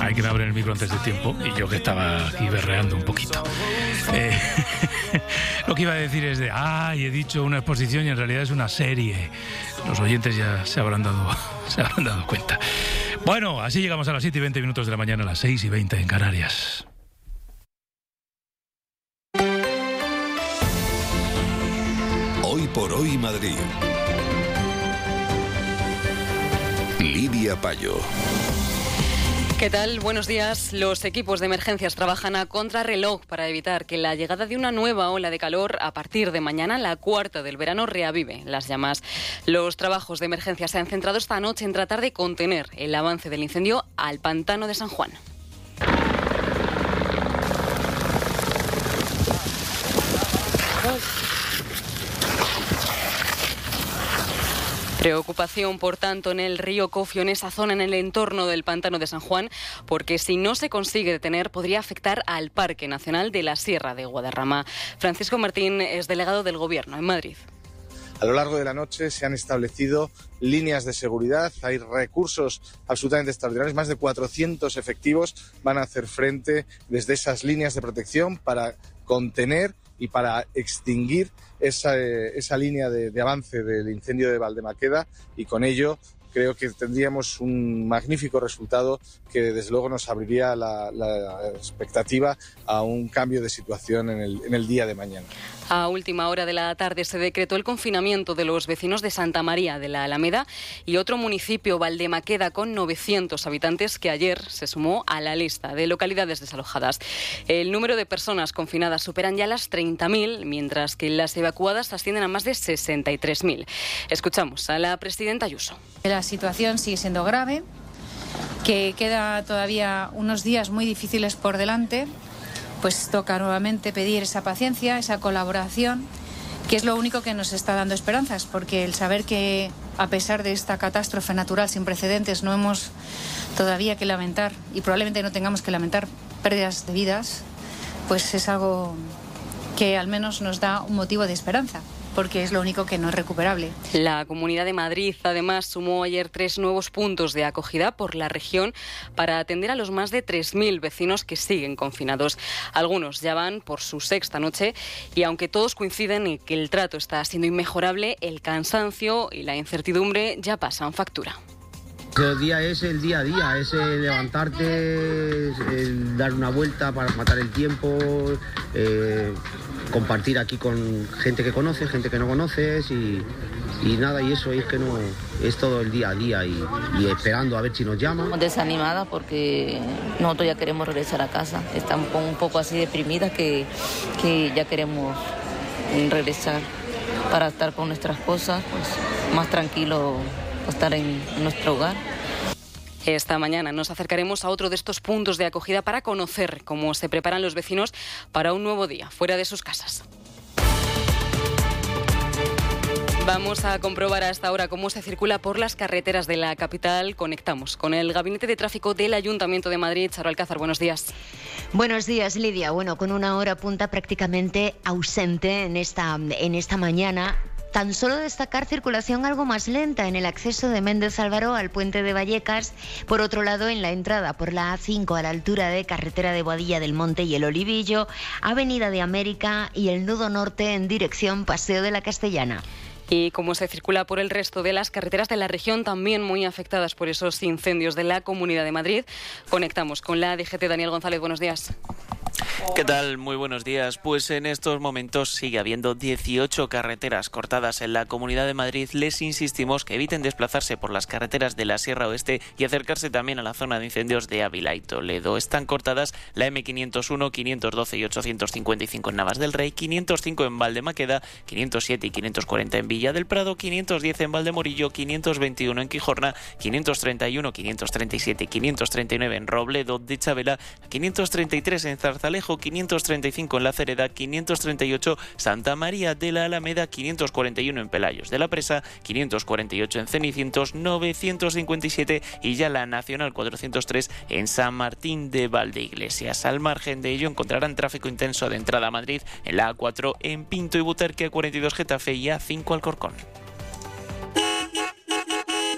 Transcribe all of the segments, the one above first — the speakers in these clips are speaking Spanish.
Hay que me abren el micro antes de tiempo y yo que estaba aquí berreando un poquito. Lo que iba a decir es he dicho una exposición y en realidad es una serie. Los oyentes ya se habrán dado cuenta. Bueno, así llegamos a las 7:20 de la mañana, a las 6:20 en Canarias. Hoy por hoy Madrid. Lidia Payo. ¿Qué tal? Buenos días. Los equipos de emergencias trabajan a contrarreloj para evitar que la llegada de una nueva ola de calor a partir de mañana, la cuarta del verano, reavive las llamas. Los trabajos de emergencia se han centrado esta noche en tratar de contener el avance del incendio al pantano de San Juan. Preocupación, por tanto, en el río Cofio, en esa zona, en el entorno del pantano de San Juan, porque si no se consigue detener, podría afectar al Parque Nacional de la Sierra de Guadarrama. Francisco Martín es delegado del Gobierno en Madrid. A lo largo de la noche se han establecido líneas de seguridad, hay recursos absolutamente extraordinarios, más de 400 efectivos van a hacer frente desde esas líneas de protección para contener y para extinguir esa línea de avance del incendio de Valdemaqueda, y con ello creo que tendríamos un magnífico resultado que desde luego nos abriría la expectativa a un cambio de situación en el día de mañana. A última hora de la tarde se decretó el confinamiento de los vecinos de Santa María de la Alameda y otro municipio, Valdemaqueda, con 900 habitantes, que ayer se sumó a la lista de localidades desalojadas. El número de personas confinadas superan ya las 30.000, mientras que las evacuadas ascienden a más de 63.000. Escuchamos a la presidenta Ayuso. La situación sigue siendo grave, que queda todavía unos días muy difíciles por delante. Pues toca nuevamente pedir esa paciencia, esa colaboración, que es lo único que nos está dando esperanzas, porque el saber que a pesar de esta catástrofe natural sin precedentes no hemos todavía que lamentar, y probablemente no tengamos que lamentar pérdidas de vidas, pues es algo que al menos nos da un motivo de esperanza, porque es lo único que no es recuperable. La Comunidad de Madrid, además, sumó ayer 3 nuevos puntos de acogida por la región para atender a los más de 3.000 vecinos que siguen confinados. Algunos ya van por su 6ª noche y aunque todos coinciden en que el trato está siendo inmejorable, el cansancio y la incertidumbre ya pasan factura. El día es el día a día, es el levantarte, el dar una vuelta para matar el tiempo, compartir aquí con gente que conoces, gente que no conoces y nada, y eso es que no es todo el día a día y esperando a ver si nos llaman. Desanimada porque nosotros ya queremos regresar a casa, estamos un poco así deprimidas que ya queremos regresar para estar con nuestras cosas, pues más tranquilo estar en nuestro hogar. Esta mañana nos acercaremos a otro de estos puntos de acogida para conocer cómo se preparan los vecinos para un nuevo día fuera de sus casas. Vamos a comprobar a esta hora cómo se circula por las carreteras de la capital. Conectamos con el Gabinete de Tráfico del Ayuntamiento de Madrid. Charo Alcázar, buenos días. Buenos días, Lidia. Bueno, con una hora punta prácticamente ausente en esta mañana. Tan solo destacar circulación algo más lenta en el acceso de Méndez Álvaro al puente de Vallecas. Por otro lado, en la entrada por la A5 a la altura de carretera de Boadilla del Monte y el Olivillo, Avenida de América y el nudo norte en dirección Paseo de la Castellana. Y cómo se circula por el resto de las carreteras de la región, también muy afectadas por esos incendios de la Comunidad de Madrid. Conectamos con la DGT. Daniel González, buenos días. ¿Qué tal? Muy buenos días. Pues en estos momentos sigue habiendo 18 carreteras cortadas en la Comunidad de Madrid. Les insistimos que eviten desplazarse por las carreteras de la Sierra Oeste y acercarse también a la zona de incendios de Ávila y Toledo. Están cortadas la M501, 512 y 855 en Navas del Rey, 505 en Valdemaqueda, 507 y 540 en Villa del Prado, 510 en Valdemorillo, 521 en Quijorna, 531, 537 y 539 en Robledo de Chabela, 533 en Zarzalejo, 535 en La Cereda, 538 Santa María de la Alameda, 541 en Pelayos de la Presa, 548 en Cenicientos, 957 y ya la Nacional 403 en San Martín de Valdeiglesias. Al margen de ello encontrarán tráfico intenso de entrada a Madrid en la A4 en Pinto y Butarque, A42 Getafe y A5 Alcorcón.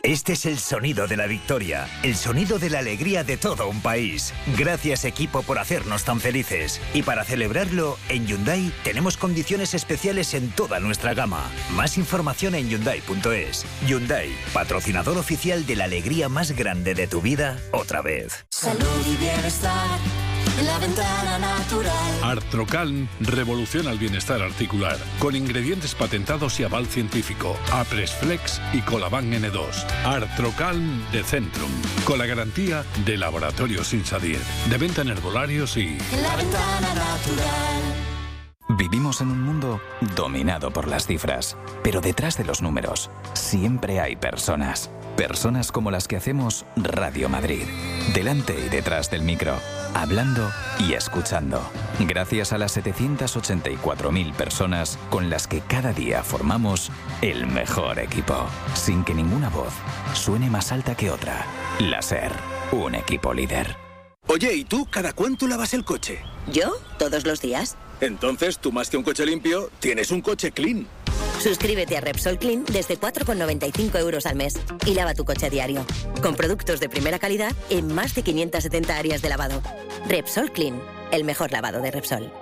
Este es el sonido de la victoria, el sonido de la alegría de todo un país. Gracias, equipo, por hacernos tan felices. Y para celebrarlo, en Hyundai tenemos condiciones especiales en toda nuestra gama. Más información en Hyundai.es. Hyundai, patrocinador oficial de la alegría más grande de tu vida, otra vez. Salud y bienestar en La Ventana Natural. Artrocalm revoluciona el bienestar articular con ingredientes patentados y aval científico. Apresflex y Colaban N2. Artrocalm de Centrum, con la garantía de Laboratorios Insadir, de venta en herbolarios y... La Ventana Natural. Vivimos en un mundo dominado por las cifras, pero detrás de los números siempre hay personas. Personas como las que hacemos Radio Madrid, delante y detrás del micro, hablando y escuchando. Gracias a las 784.000 personas con las que cada día formamos el mejor equipo, sin que ninguna voz suene más alta que otra. La SER, un equipo líder. Oye, ¿y tú cada cuánto lavas el coche? ¿Yo? Todos los días. Entonces, tú más que un coche limpio, tienes un coche clean. Suscríbete a Repsol Clean desde 4,95 € al mes y lava tu coche a diario. Con productos de primera calidad en más de 570 áreas de lavado. Repsol Clean, el mejor lavado de Repsol.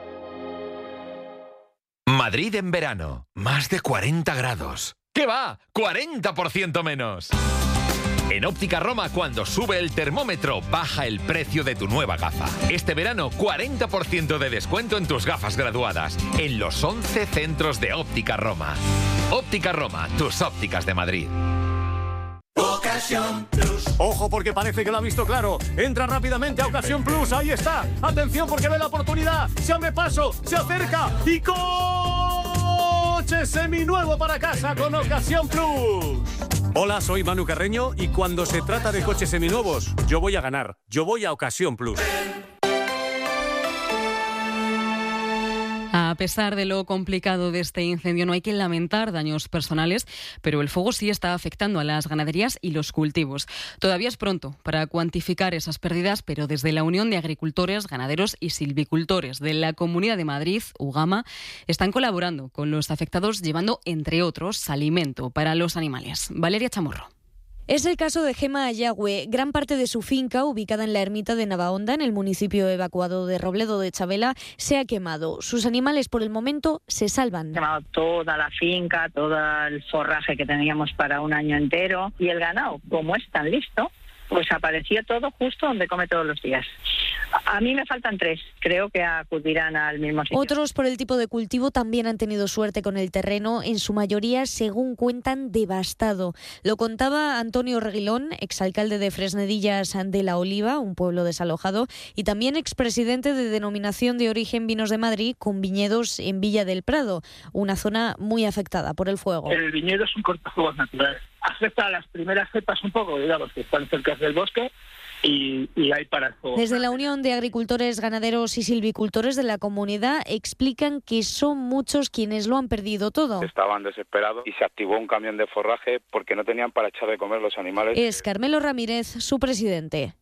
Madrid en verano, más de 40 grados. ¿Qué va? ¡40% menos! En Óptica Roma, cuando sube el termómetro, baja el precio de tu nueva gafa. Este verano, 40% de descuento en tus gafas graduadas, en los 11 centros de Óptica Roma. Óptica Roma, tus ópticas de Madrid. Ocasión Plus. Ojo, porque parece que lo ha visto claro. Entra rápidamente a Ocasión Plus, ahí está. Atención, porque ve la oportunidad. Se abre paso, se acerca y coche seminuevo para casa con Ocasión Plus. Hola, soy Manu Carreño y cuando se trata de coches seminuevos, yo voy a ganar. Yo voy a Ocasión Plus. A pesar de lo complicado de este incendio, no hay que lamentar daños personales, pero el fuego sí está afectando a las ganaderías y los cultivos. Todavía es pronto para cuantificar esas pérdidas, pero desde la Unión de Agricultores, Ganaderos y Silvicultores de la Comunidad de Madrid, UGAMA, están colaborando con los afectados, llevando, entre otros, alimento para los animales. Valeria Chamorro. Es el caso de Gema Ayagüe. Gran parte de su finca, ubicada en la ermita de Navahonda, en el municipio evacuado de Robledo de Chabela, se ha quemado. Sus animales, por el momento, se salvan. Se ha quemado toda la finca, todo el forraje que teníamos para un año entero. Y el ganado, como es tan listo, pues apareció todo justo donde come todos los días. A mí me faltan 3, creo que acudirán al mismo sitio. Otros, por el tipo de cultivo, también han tenido suerte con el terreno, en su mayoría, según cuentan, devastado. Lo contaba Antonio Reguilón, exalcalde de Fresnedillas de la Oliva, un pueblo desalojado, y también expresidente de Denominación de Origen Vinos de Madrid, con viñedos en Villa del Prado, una zona muy afectada por el fuego. El viñedo es un cortafuegos natural. Afecta a las primeras cepas un poco, digamos, que están cerca del bosque, y hay para el fuego. Desde la Unión de Agricultores, Ganaderos y Silvicultores de la comunidad explican que son muchos quienes lo han perdido todo. Estaban desesperados y se activó un camión de forraje porque no tenían para echar de comer los animales. Es Carmelo Ramírez, su presidente.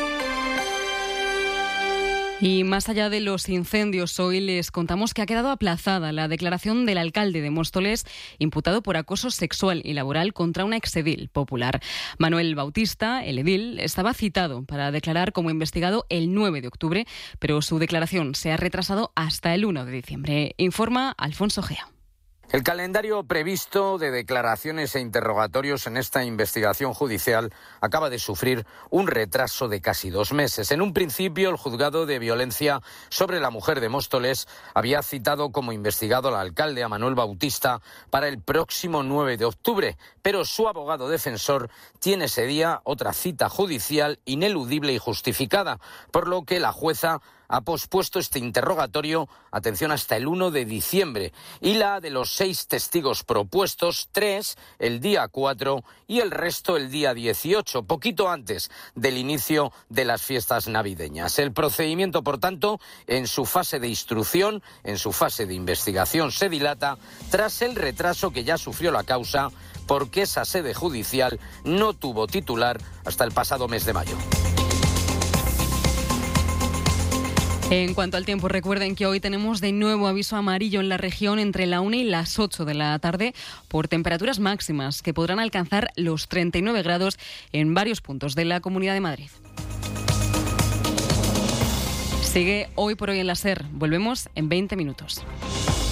Y más allá de los incendios, hoy les contamos que ha quedado aplazada la declaración del alcalde de Móstoles, imputado por acoso sexual y laboral contra una exedil popular. Manuel Bautista, el edil, estaba citado para declarar como investigado el 9 de octubre, pero su declaración se ha retrasado hasta el 1 de diciembre. Informa Alfonso Gea. El calendario previsto de declaraciones e interrogatorios en esta investigación judicial acaba de sufrir un retraso de casi 2 meses. En un principio, el juzgado de violencia sobre la mujer de Móstoles había citado como investigado al alcalde, a Manuel Bautista, para el próximo 9 de octubre, pero su abogado defensor tiene ese día otra cita judicial ineludible y justificada, por lo que la jueza ha pospuesto este interrogatorio, atención, hasta el 1 de diciembre, y la de los 6 testigos propuestos, 3 el día 4 y el resto el día 18, poquito antes del inicio de las fiestas navideñas. El procedimiento, por tanto, en su fase de instrucción, en su fase de investigación, se dilata tras el retraso que ya sufrió la causa, porque esa sede judicial no tuvo titular hasta el pasado mes de mayo. En cuanto al tiempo, recuerden que hoy tenemos de nuevo aviso amarillo en la región entre la 1 y las 8 de la tarde por temperaturas máximas que podrán alcanzar los 39 grados en varios puntos de la Comunidad de Madrid. Sigue Hoy por Hoy en la SER. Volvemos en 20 minutos.